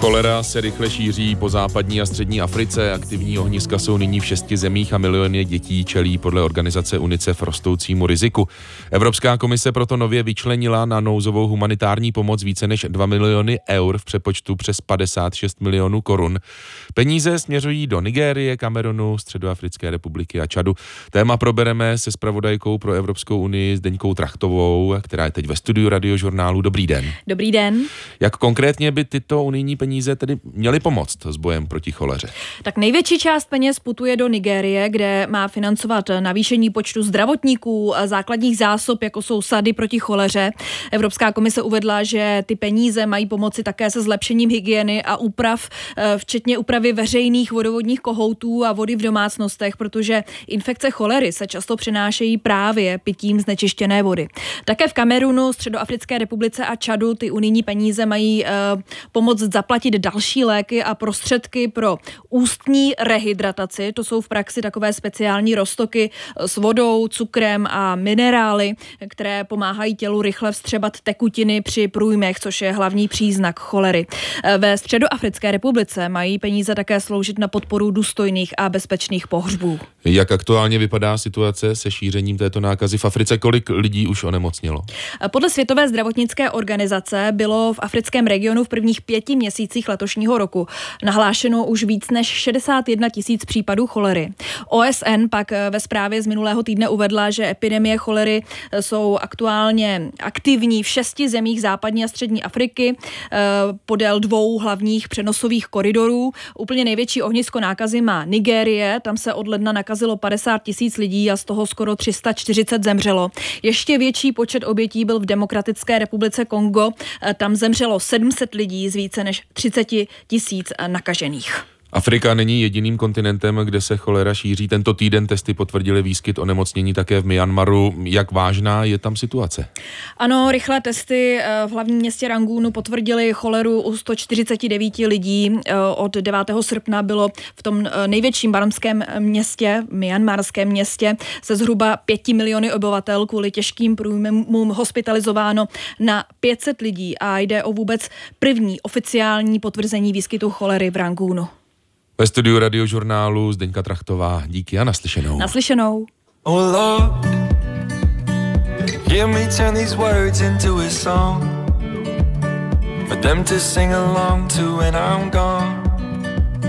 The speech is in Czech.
Cholera se rychle šíří po západní a střední Africe. Aktivní ohniska jsou nyní v 6 zemích a miliony dětí čelí podle organizace UNICEF rostoucímu riziku. Evropská komise proto nově vyčlenila na nouzovou humanitární pomoc více než 2 miliony eur v přepočtu přes 56 milionů korun. Peníze směřují do Nigérie, Kamerunu, Středoafrické republiky a Čadu. Téma probereme se zpravodajkou pro Evropskou unii Zdeňkou Trachtovou, která je teď ve studiu Radiožurnálu. Dobrý den. Dobrý den. Jak konkrétně by tyto unijní peníze tedy měly pomoct s bojem proti choleře? Tak největší část peněz putuje do Nigérie, kde má financovat navýšení počtu zdravotníků, základních zásob, jako jsou sady proti choleře. Evropská komise uvedla, že ty peníze mají pomoci také se zlepšením hygieny a úprav, včetně úpravy veřejných vodovodních kohoutů a vody v domácnostech, protože infekce cholery se často přenášejí právě pitím znečištěné vody. Také v Kamerunu, Středoafrické republice a Čadu ty unijní peníze mají pomoct zaplatit další léky a prostředky pro ústní rehydrataci. To jsou v praxi takové speciální roztoky s vodou, cukrem a minerály, které pomáhají tělu rychle vstřebat tekutiny při průjmech, což je hlavní příznak cholery. Ve Středoafrické republice mají peníze také sloužit na podporu důstojných a bezpečných pohřbů. Jak aktuálně vypadá situace se šířením této nákazy v Africe? Kolik lidí už onemocnělo? Podle Světové zdravotnické organizace bylo v africkém regionu v prvních 5 měsících letošního roku nahlášeno už víc než 61 000 případů cholery. OSN pak ve zprávě z minulého týdne uvedla, že epidemie cholery jsou aktuálně aktivní v 6 zemích západní a střední Afriky podél 2 hlavních přenosových koridorů. Úplně největší ohnisko nákazy má Nigérie, tam se od ledna nakazilo 50 000 lidí a z toho skoro 340 zemřelo. Ještě větší počet obětí byl v Demokratické republice Kongo, tam zemřelo 700 lidí z více než 30 000 nakažených. Afrika není jediným kontinentem, kde se cholera šíří. Tento týden testy potvrdily výskyt onemocnění také v Myanmaru. Jak vážná je tam situace? Ano, rychlé testy v hlavním městě Rangúnu potvrdily choleru u 149 lidí. Od 9. srpna bylo v tom největším barmském městě, myanmarském městě, se zhruba 5 miliony obyvatel kvůli těžkým průjmům hospitalizováno na 500 lidí a jde o vůbec první oficiální potvrzení výskytu cholery v Rangúnu. Ve studiu Radiožurnálu Zdeňka Trachtová. Díky a naslyšenou. Naslyšenou. Oh Lord, hear me turn these words into a song for them to sing along to when I'm gone.